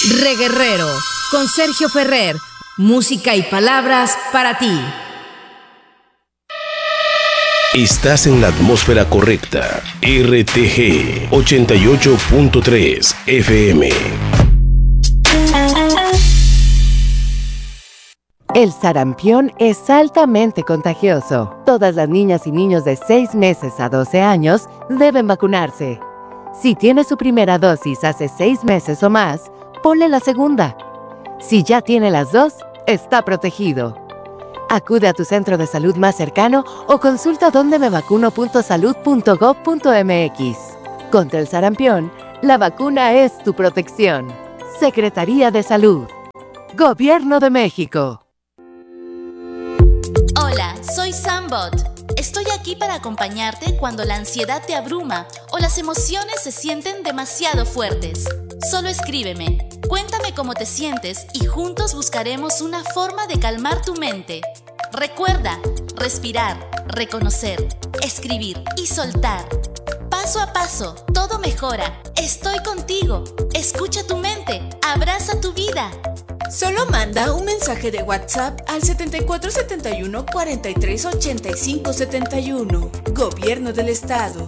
Reguerrero, con Sergio Ferrer, música y palabras para ti. Estás en la atmósfera correcta. RTG 88.3 FM. El sarampión es altamente contagioso. Todas las niñas y niños de 6 meses a 12 años deben vacunarse. Si tiene su primera dosis hace 6 meses o más, ponle la segunda. Si ya tiene las dos, está protegido. Acude a tu centro de salud más cercano o consulta dondemevacuno.salud.gov.mx. Contra el sarampión, la vacuna es tu protección. Secretaría de Salud. Gobierno de México. Hola, soy Sambot. Estoy aquí para acompañarte cuando la ansiedad te abruma o las emociones se sienten demasiado fuertes. Solo escríbeme, cuéntame cómo te sientes y juntos buscaremos una forma de calmar tu mente. Recuerda, respirar, reconocer, escribir y soltar. Paso a paso, todo mejora. Estoy contigo. Escucha tu mente. Abraza tu vida. Solo manda un mensaje de WhatsApp al 7471 43 85 71. Gobierno del Estado.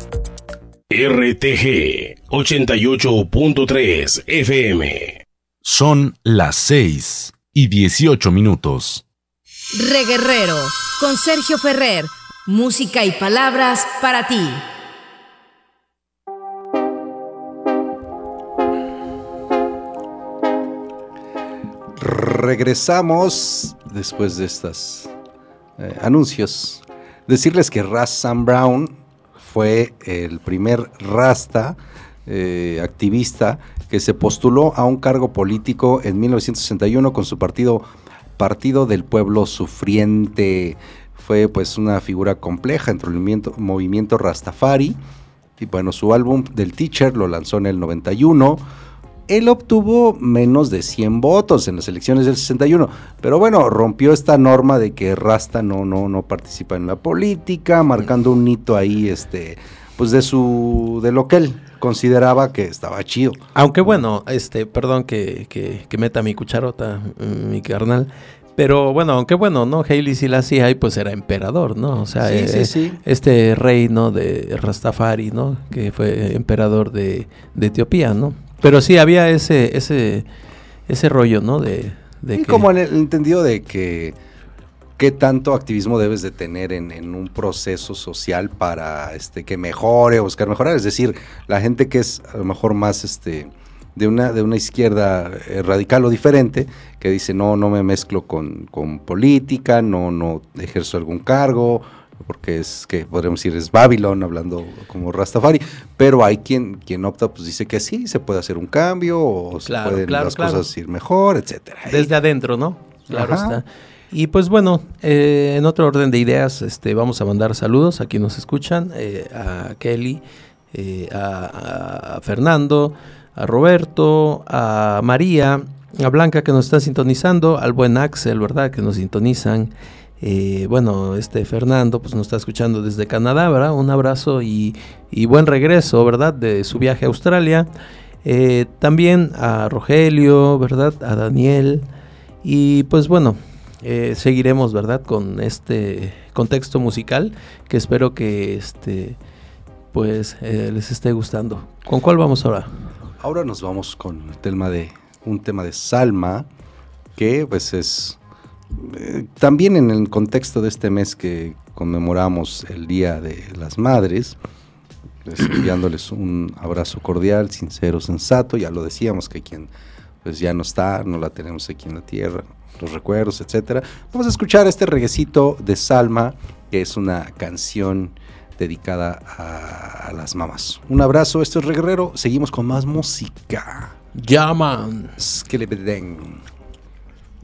RTG 88.3 FM. Son las 6:18. Reguerrero, con Sergio Ferrer, música y palabras para ti. Regresamos después de estos anuncios. Decirles que Ras Sam Brown fue el primer rasta activista que se postuló a un cargo político en 1961 con su Partido del Pueblo Sufriente. Fue pues una figura compleja entre el movimiento Rastafari. Y bueno, su álbum del Teacher lo lanzó en el 91. Él obtuvo menos de 100 votos en las elecciones del 61, pero bueno, rompió esta norma de que Rasta no participa en la política, marcando un hito ahí, pues de lo que él consideraba que estaba chido. Aunque bueno, perdón que meta mi cucharota, mi carnal, pero bueno, aunque bueno, ¿no? Haile Selassie pues era emperador, ¿no? O sea, sí. Este rey, ¿no? De Rastafari, ¿no? Que fue emperador de Etiopía, ¿no? Pero sí había ese rollo, ¿no? De que... como en el entendido de que qué tanto activismo debes de tener en un proceso social para que mejore o buscar mejorar. Es decir, la gente que es a lo mejor más de una izquierda radical o diferente, que dice no me mezclo con política, no ejerzo algún cargo, porque es que podríamos decir es Babylon hablando como Rastafari, pero hay quien opta, pues dice que sí, se puede hacer un cambio o claro, se pueden las cosas ir mejor, etcétera. Desde adentro, ¿no? Claro. Ajá. Está. Y pues bueno, en otro orden de ideas, vamos a mandar saludos a quienes nos escuchan, a Kelly, a Fernando, a Roberto, a María, a Blanca que nos está sintonizando, al buen Axel, ¿verdad? Que nos sintonizan. Bueno, Fernando pues nos está escuchando desde Canadá, ¿verdad? Un abrazo y buen regreso, ¿verdad? De su viaje a Australia. También a Rogelio, ¿verdad? A Daniel. Y pues bueno, seguiremos, ¿verdad? Con este contexto musical que espero que pues les esté gustando. ¿Con cuál vamos ahora? Ahora nos vamos con un tema de Salma, que pues es también en el contexto de este mes que conmemoramos el Día de las Madres, pues, enviándoles un abrazo cordial, sincero, sensato. Ya lo decíamos que quien pues ya no está, no la tenemos aquí en la tierra, los recuerdos, etcétera. Vamos a escuchar este reguecito de Salma, que es una canción dedicada a las mamás. Un abrazo, esto es Reguerrero, seguimos con más música. Llaman. Que le den.